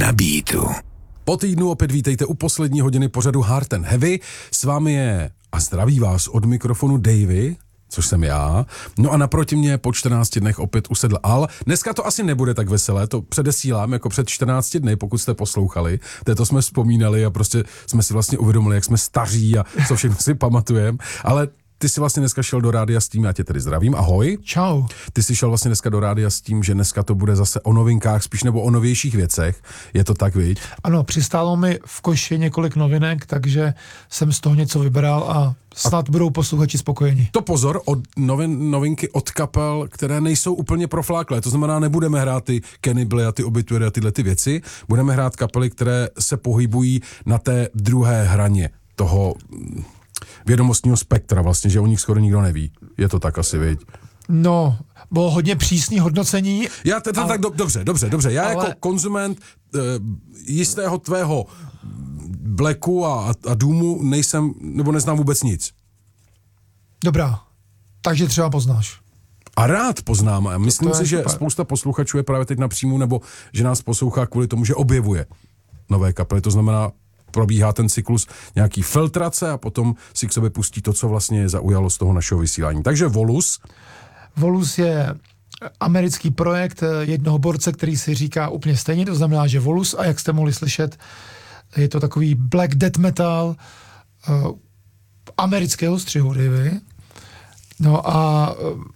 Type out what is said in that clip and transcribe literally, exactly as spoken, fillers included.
Na beatu. Po týdnu opět vítejte u poslední hodiny pořadu Hard and Heavy. S vámi je a zdraví vás od mikrofonu Davey, což jsem já. No a naproti mě po čtrnácti dnech opět usedl Al. Dneska to asi nebude tak veselé, to předesílám jako před čtrnácti dny, pokud jste poslouchali. Této jsme vzpomínali a prostě jsme si vlastně uvědomili, jak jsme staří a co všechno si pamatujeme. Ale ty jsi vlastně dneska šel do rádia s tím, já tě tedy zdravím, ahoj. Čau. Ty jsi šel vlastně dneska do rádia s tím, že dneska to bude zase o novinkách, spíš nebo o novějších věcech. Je to tak, viď? Ano, přistálo mi v koši několik novinek, takže jsem z toho něco vybral a snad a budou posluchači spokojeni. To pozor, od novin, novinky od kapel, které nejsou úplně profláklé. To znamená, nebudeme hrát ty Cannibal a ty Obituary a tyhle ty věci. Budeme hrát kapely, které se pohybují na té druhé hraně toho vědomostního spektra vlastně, že o nich skoro nikdo neví. Je to tak asi, viď? No, bylo hodně přísný hodnocení. Já teda ale... tak do, dobře, dobře, dobře. Já ale... jako konzument e, jistého tvého Blacku a, a Doomu nejsem, nebo neznám vůbec nic. Dobrá, takže třeba poznáš. A rád poznám. A myslím si, že super. Spousta posluchačů je právě teď na příjmu, nebo že nás poslouchá kvůli tomu, že objevuje nové kapely. To znamená, probíhá ten cyklus nějaký filtrace a potom si k sobě pustí to, co vlastně je zaujalo z toho našeho vysílání. Takže Volus. Volus je americký projekt jednoho borce, který si říká úplně stejně, to znamená, že Volus, a jak jste mohli slyšet, je to takový black death metal uh, amerického střihu, Davey. No a uh,